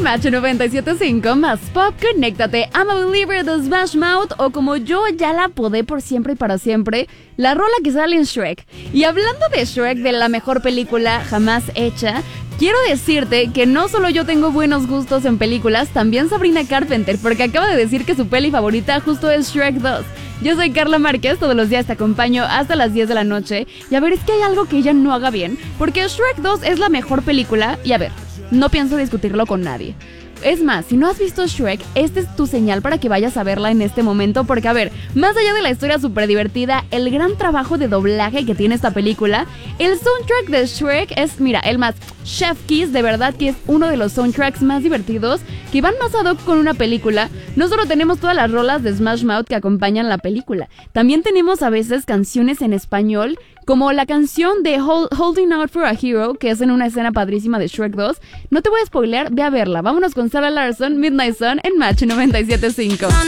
Match 97.5 más pop, conéctate. I'm a Believer de Smash Mouth, o como yo ya la apodé por siempre y para siempre, la rola que sale en Shrek. Y hablando de Shrek, de la mejor película jamás hecha, quiero decirte que no solo yo tengo buenos gustos en películas, también Sabrina Carpenter, porque acaba de decir que su peli favorita justo es Shrek 2. Yo soy Carla Márquez, todos los días te acompaño hasta las 10 de la noche, y a ver, es que hay algo que ella no haga bien, porque Shrek 2 es la mejor película, y a ver, no pienso discutirlo con nadie. Es más, si no has visto Shrek, esta es tu señal para que vayas a verla en este momento, porque a ver, más allá de la historia súper divertida, el gran trabajo de doblaje que tiene esta película, el soundtrack de Shrek es, mira, el más Chef Kiss, de verdad que es uno de los soundtracks más divertidos, que van más ad hoc con una película. No solo tenemos todas las rolas de Smash Mouth que acompañan la película, también tenemos a veces canciones en español, como la canción de Holding Out for a Hero, que es en una escena padrísima de Shrek 2. No te voy a spoilear, ve a verla. Vámonos con Sarah Larsson, Midnight Sun en Match 97.5.